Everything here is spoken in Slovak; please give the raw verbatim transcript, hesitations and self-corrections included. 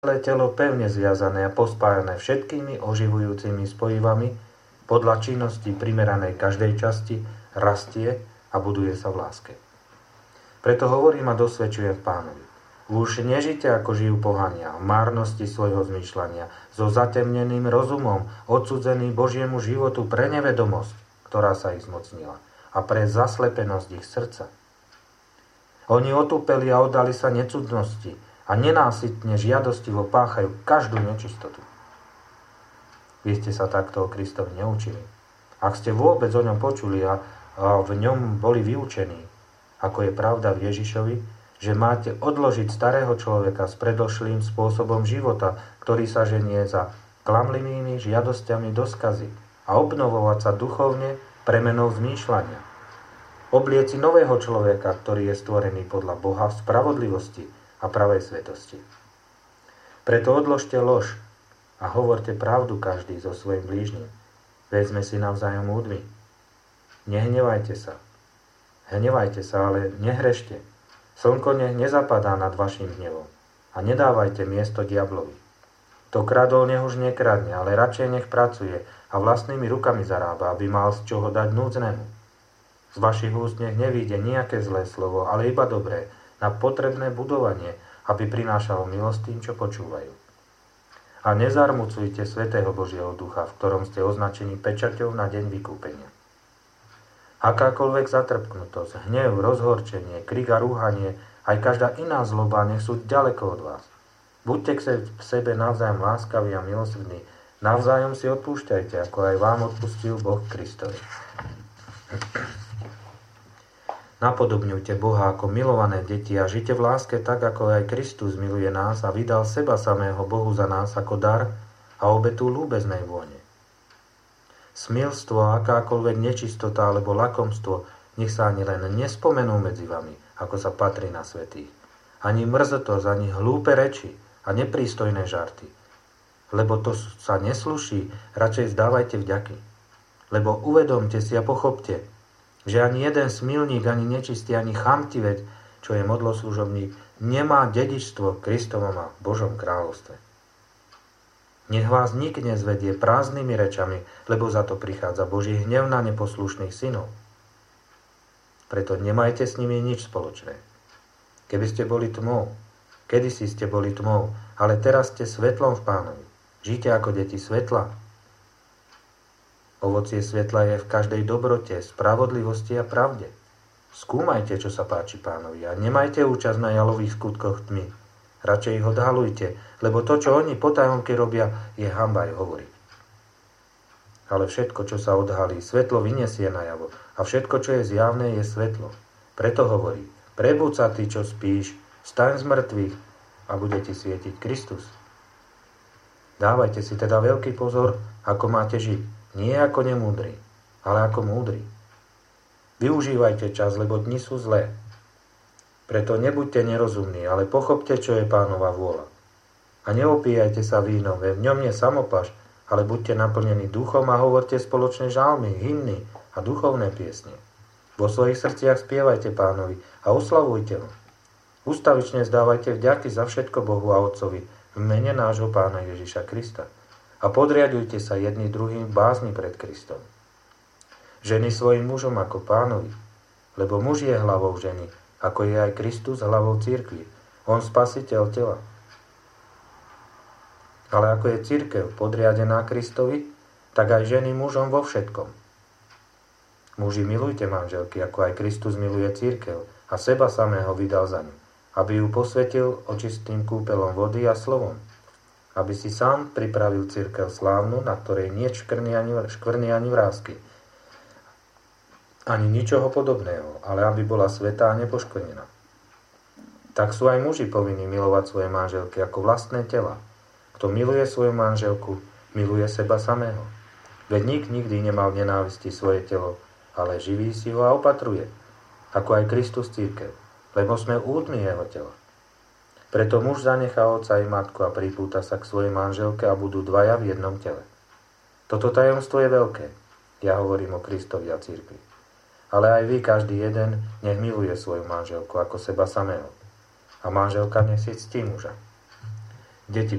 telo pevne zviazané a pospájané všetkými oživujúcimi spojivami podľa činnosti primeranej každej časti rastie a buduje sa v láske. Preto hovorím a dosvedčujem v Pánovi. Už nežite ako žijú pohania, v márnosti svojho zmýšľania, so zatemneným rozumom, odsudzený Božiemu životu pre nevedomosť, ktorá sa ich zmocnila, a pre zaslepenosť ich srdca. Oni otúpeli a oddali sa necudnosti, a nenásytne žiadostivo páchajú každú nečistotu. Vy ste sa takto o Kristovi neučili. Ak ste vôbec o ňom počuli a, a v ňom boli vyučení, ako je pravda v Ježišovi, že máte odložiť starého človeka s predošlým spôsobom života, ktorý sa ženie za klamlivými žiadosťami do skazy, a obnovovať sa duchovne premenou zmýšľania. Oblieci nového človeka, ktorý je stvorený podľa Boha v spravodlivosti a pravej svetosti. Preto odložte lož a hovorte pravdu každý so svojím blížnym. Veď sme si navzájom údmi. Nehnevajte sa. Hnevajte sa, ale nehrešte. Slnko nech nezapadá nad vašim hnevom a nedávajte miesto diablovi. To kradol nech už nekradne, ale radšej nech pracuje a vlastnými rukami zarába, aby mal z čoho dať núdznemu. Z vašich úst nech nevíde nejaké zlé slovo, ale iba dobré, na potrebné budovanie, aby prinášalo milosť tým, čo počúvajú. A nezarmucujte svätého Božieho ducha, v ktorom ste označení pečaťou na deň vykúpenia. Akákoľvek zatrpknutosť, hnev, rozhorčenie, krik a rúhanie, aj každá iná zloba, nech sú ďaleko od vás. Buďte k sebe navzájom láskaví a milosrdní, navzájom si odpúšťajte, ako aj vám odpustil Boh Kristovi. Napodobňujte Boha ako milované deti a žite v láske tak, ako aj Kristus miluje nás a vydal seba samého Bohu za nás ako dar a obetu ľúbeznej vône. Smilstvo, akákoľvek nečistota alebo lakomstvo, nech sa ani len nespomenú medzi vami, ako sa patrí na svätých. Ani mrzotosť, ani hlúpe reči a neprístojné žarty. Lebo to sa nesluší, radšej vzdávajte vďaky. Lebo uvedomte si a pochopte, že ani jeden smilník, ani nečistý, ani chamtivec, čo je modloslužobník, nemá dedičstvo Kristovom a Božom kráľovstve. Nech vás nik nezvedie prázdnymi rečami, lebo za to prichádza Boží hnev na neposlušných synov. Preto nemajte s nimi nič spoločné. Keby ste boli tmou, kedysi ste boli tmou, ale teraz ste svetlom v Pánovi. Žite ako deti svetla. Ovocie svetla je v každej dobrote, spravodlivosti a pravde. Skúmajte, čo sa páči Pánovi a nemajte účasť na jalových skutkoch tmy. Radšej ich odhalujte, lebo to, čo oni potajomky robia, je hanba aj hovoriť. Ale všetko, čo sa odhalí, svetlo vyniesie najavo a všetko, čo je zjavné, je svetlo. Preto hovorí, prebúď sa ty, čo spíš, vstaň z mŕtvych a bude ti svietiť Kristus. Dávajte si teda veľký pozor, ako máte žiť. Nie ako nemúdri, ale ako múdri. Využívajte čas, lebo dni sú zlé. Preto nebuďte nerozumní, ale pochopte, čo je Pánova vôľa. A neopíjajte sa vínom, v ňom nie samopaš, ale buďte naplnení duchom a hovorte spoločné žalmy, hymny a duchovné piesne. Vo svojich srdciach spievajte Pánovi a oslavujte ho. Ustavične zdávajte vďaky za všetko Bohu a Otcovi v mene nášho Pána Ježiša Krista. A podriadujte sa jedni druhým v bázni pred Kristom. Ženy svojim mužom ako Pánovi, lebo muž je hlavou ženy, ako je aj Kristus hlavou cirkvi. On spasiteľ tela. Ale ako je cirkev podriadená Kristovi, tak aj ženy mužom vo všetkom. Muži, milujte manželky, ako aj Kristus miluje cirkev a seba samého vydal za ňu, aby ju posvetil očistným kúpelom vody a slovom, aby si sám pripravil cirkev slávnu, na ktorej nie škvrny ani, škvrny ani vrásky, ani ničoho podobného, ale aby bola svätá a nepoškvrnená. Tak sú aj muži povinní milovať svoje manželky ako vlastné tela. Kto miluje svoju manželku, miluje seba samého. Veď nik nikdy nemal nenávisti svoje telo, ale živí si ho a opatruje, ako aj Kristus cirkev, lebo sme údmi jeho tela. Preto muž zanechá otca i matku a pripúta sa k svojej manželke a budú dvaja v jednom tele. Toto tajomstvo je veľké. Ja hovorím o Kristovi a cirkvi. Ale aj vy, každý jeden, nech miluje svoju manželku ako seba samého. A manželka nech si ctí muža. Deti,